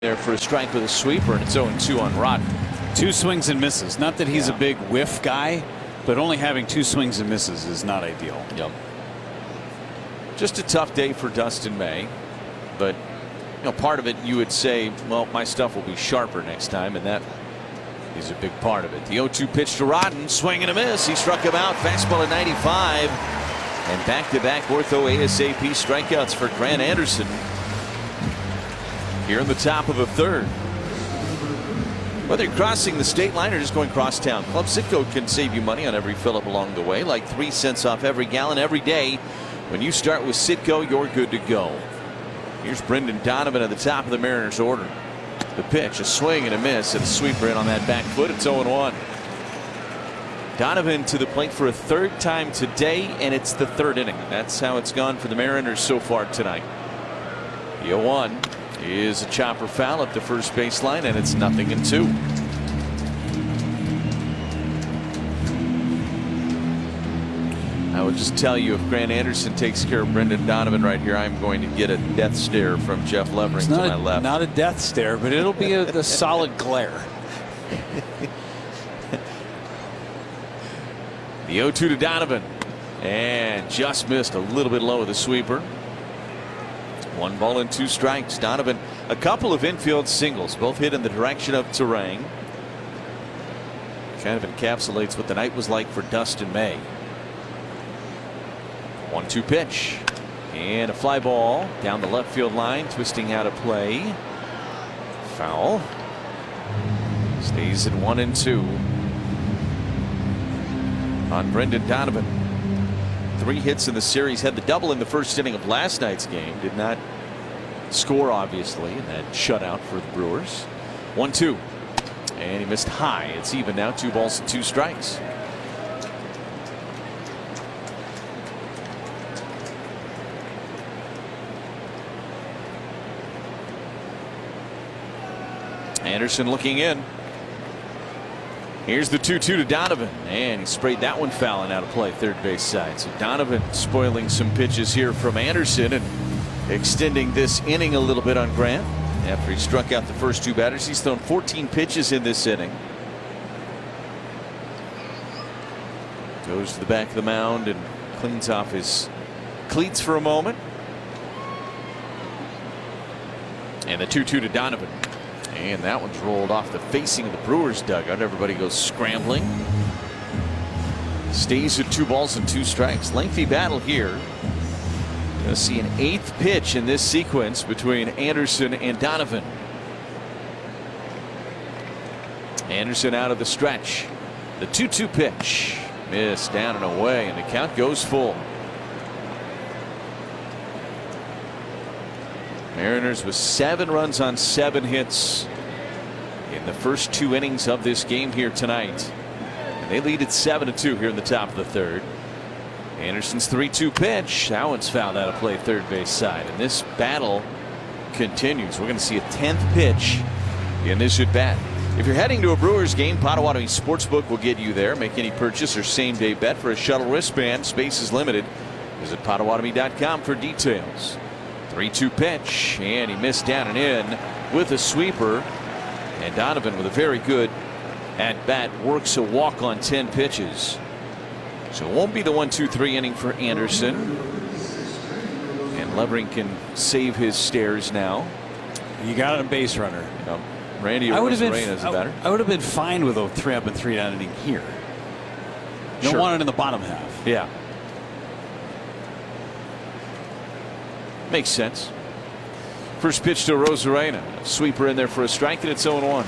There for a strike with a sweeper, and it's 0-2 on Rodden. 2 swings and misses. Not that he's a big whiff guy, but only having 2 swings and misses is not ideal. Yep. Just a tough day for Dustin May, but part of it you would say, well, my stuff will be sharper next time, and that is a big part of it. The 0-2 pitch to Rodden, swing and a miss. He struck him out. Fastball at 95, and back-to-back ortho ASAP strikeouts for Grant Anderson here in the top of the third. Whether you're crossing the state line or just going cross town, Club Citgo can save you money on every fill up along the way, like 3 cents off every gallon every day. When you start with Citgo, you're good to go. Here's Brendan Donovan at the top of the Mariners order. The pitch, a swing and a miss, and a sweeper in on that back foot. It's 0-1. Donovan to the plate for a third time today, and it's the third inning. That's how it's gone for the Mariners so far tonight. The 0-1 is a chopper foul up the first baseline, and it's 0-2. I would just tell you, if Grant Anderson takes care of Brendan Donovan right here, I'm going to get a death stare from Jeff Levering to my left. Not a death stare, but it'll be a solid glare. The 0-2 to Donovan, and just missed a little bit low with the sweeper. 1 ball and 2 strikes. Donovan, a couple of infield singles, both hit in the direction of Terang. Kind of encapsulates what the night was like for Dustin May. 1-2 pitch, and a fly ball down the left field line, twisting out of play. Foul. Stays at 1-2 on Brendan Donovan. 3 hits in the series, had the double in the first inning of last night's game. Did not score, obviously, in that shutout for the Brewers. 1-2, and he missed high. It's even now, 2 balls and 2 strikes. Anderson looking in. Here's the 2-2 to Donovan, and he sprayed that one foul and out of play, third base side. So Donovan spoiling some pitches here from Anderson and extending this inning a little bit on Grant. After he struck out the first 2 batters, he's thrown 14 pitches in this inning. Goes to the back of the mound and cleans off his cleats for a moment. And the 2-2 to Donovan. And that one's rolled off the facing of the Brewers dugout. Everybody goes scrambling. Stays at 2 balls and 2 strikes. Lengthy battle here. You'll see an 8th pitch in this sequence between Anderson and Donovan. Anderson out of the stretch. The 2-2 pitch. Missed, down and away, and the count goes full. Mariners with 7 runs on 7 hits in the first 2 innings of this game here tonight. And they lead at 7-2 here in the top of the third. Anderson's 3-2 pitch. That one's fouled out of play, third base side. And this battle continues. We're going to see a 10th pitch in this at bat. If you're heading to a Brewers game, Potawatomi Sportsbook will get you there. Make any purchase or same-day bet for a shuttle wristband. Space is limited. Visit Potawatomi.com for details. 3-2 pitch, and he missed down and in with a sweeper. And Donovan, with a very good at bat, works a walk on 10 pitches. So it won't be the 1-2-3 inning for Anderson. And Levering can save his stares now. You got a base runner. Randy Arozarena is better. I would have been fine with a 3-up and 3-down inning here. You don't want it in the bottom half. Yeah. Makes sense. First pitch to Arozarena. Sweeper in there for a strike, and it's 0-1.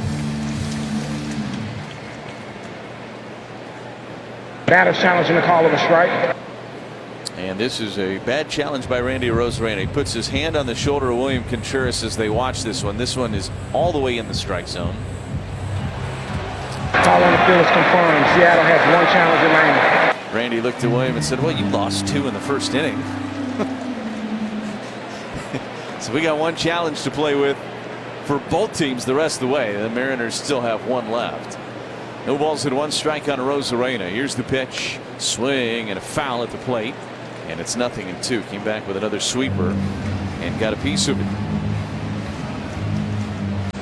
Batter challenging the call of a strike. And this is a bad challenge by Randy Arozarena. He puts his hand on the shoulder of William Contreras as they watch this one. This one is all the way in the strike zone. Call on the field is confirmed. Seattle has 1 challenge remaining. Randy looked at William and said, well, you lost 2 in the first inning. So we got 1 challenge to play with for both teams the rest of the way. The Mariners still have 1 left. No balls and 1 strike on Arozarena. Here's the pitch. Swing and a foul at the plate. And it's 0-2. Came back with another sweeper and got a piece of it.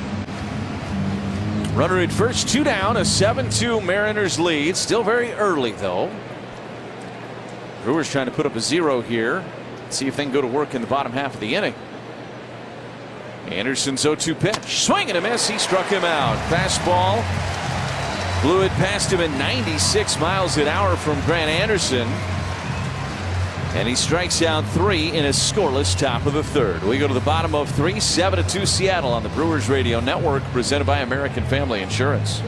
Runner at first, 2 down, a 7-2 Mariners lead. Still very early, though. Brewers trying to put up a 0 here. See if they can go to work in the bottom half of the inning. Anderson's 0-2 pitch. Swing and a miss. He struck him out. Fastball. Blew it past him at 96 miles an hour from Grant Anderson. And he strikes out 3 in a scoreless top of the third. We go to the bottom of 3, 7-2 Seattle on the Brewers Radio Network, presented by American Family Insurance.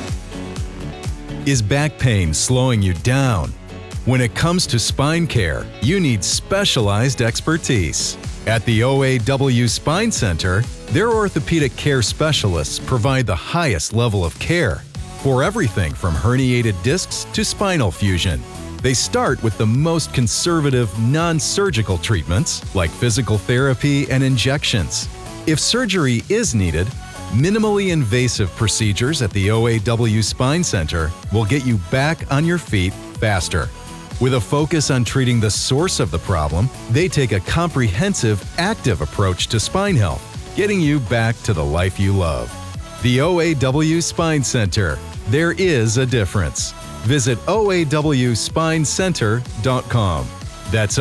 Is back pain slowing you down? When it comes to spine care, you need specialized expertise. At the OAW Spine Center, their orthopedic care specialists provide the highest level of care for everything from herniated discs to spinal fusion. They start with the most conservative, non-surgical treatments like physical therapy and injections. If surgery is needed, minimally invasive procedures at the OAW Spine Center will get you back on your feet faster. With a focus on treating the source of the problem, they take a comprehensive, active approach to spine health, getting you back to the life you love. The OAW Spine Center. There is a difference. Visit OAWspinecenter.com. That's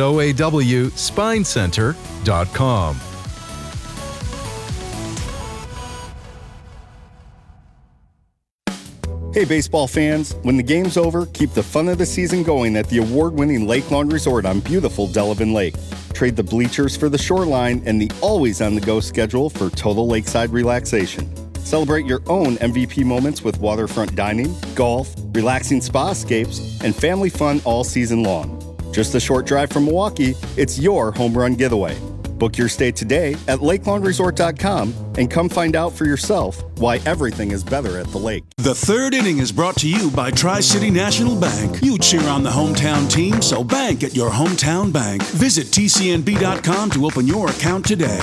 OAWspinecenter.com. Hey baseball fans, when the game's over, keep the fun of the season going at the award-winning Lake Lawn Resort on beautiful Delavan Lake. Trade the bleachers for the shoreline and the always-on-the-go schedule for total lakeside relaxation. Celebrate your own MVP moments with waterfront dining, golf, relaxing spa escapes, and family fun all season long. Just a short drive from Milwaukee, it's your home run getaway. Book your stay today at lakelawnresort.com and come find out for yourself why everything is better at the lake. The third inning is brought to you by Tri-City National Bank. You cheer on the hometown team, so bank at your hometown bank. Visit tcnb.com to open your account today.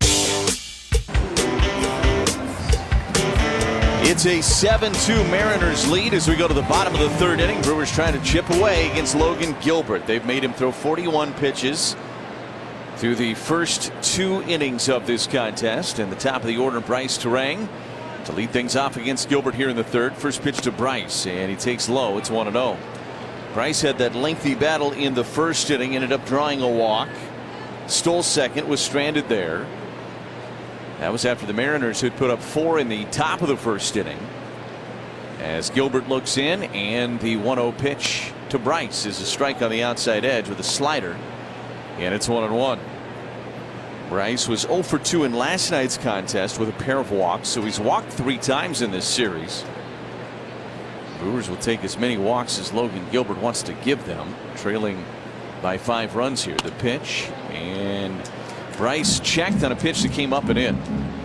It's a 7-2 Mariners lead as we go to the bottom of the third inning. Brewers trying to chip away against Logan Gilbert. They've made him throw 41 pitches through the first 2 innings of this contest. And the top of the order, Bryce Turang to lead things off against Gilbert here in the third. First pitch to Bryce, and he takes low. It's 1-0. Bryce had that lengthy battle in the first inning, ended up drawing a walk, stole second, was stranded there. That was after the Mariners had put up 4 in the top of the first inning. As Gilbert looks in, and the 1-0 pitch to Bryce is a strike on the outside edge with a slider, and it's 1-1. Bryce was 0 for 2 in last night's contest with a pair of walks, so he's walked 3 times in this series. Brewers will take as many walks as Logan Gilbert wants to give them, trailing by 5 runs here. The pitch, and Bryce checked on a pitch that came up and in.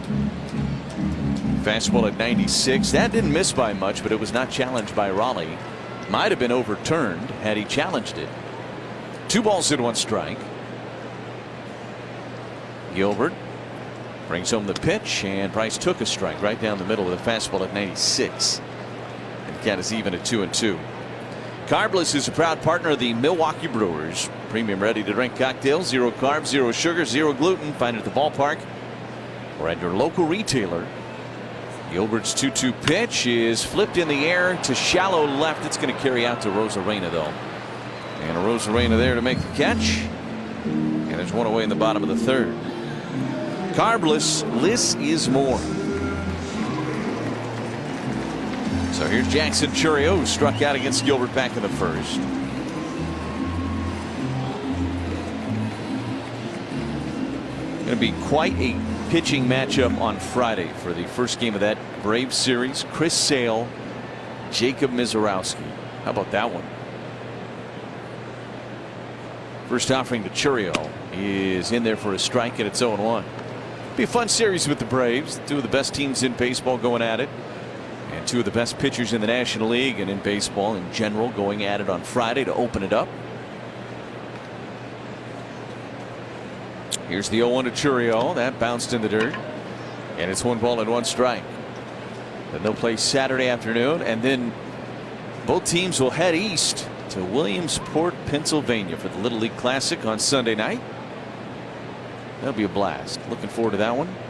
Fastball at 96. That didn't miss by much, but it was not challenged by Raleigh. Might have been overturned had he challenged it. 2 balls and 1 strike. Gilbert brings home the pitch, and Bryce took a strike right down the middle with a fastball at 96. And the count is even at 2-2. Carbless is a proud partner of the Milwaukee Brewers. Premium ready-to-drink cocktails, 0 carbs, 0 sugar, 0 gluten. Find it at the ballpark or at your local retailer. Gilbert's 2-2 pitch is flipped in the air to shallow left. It's going to carry out to Rosarena, though. And Rosarena there to make the catch. And there's 1 away in the bottom of the third. Carbless, less is more. So here's Jackson Chourio, who struck out against Gilbert back in the first. Going to be quite a pitching matchup on Friday for the first game of that Braves series. Chris Sale, Jacob Misiorowski. How about that one? First offering to Chourio is in there for a strike, and it's 0-1. Be a fun series with the Braves. 2 of the best teams in baseball going at it, and 2 of the best pitchers in the National League and in baseball in general going at it on Friday to open it up. Here's the 0-1 to Chourio. That bounced in the dirt, and it's 1 ball and 1 strike. Then they'll play Saturday afternoon, and then both teams will head east to Williamsport, Pennsylvania for the Little League Classic on Sunday night. That'll be a blast. Looking forward to that one.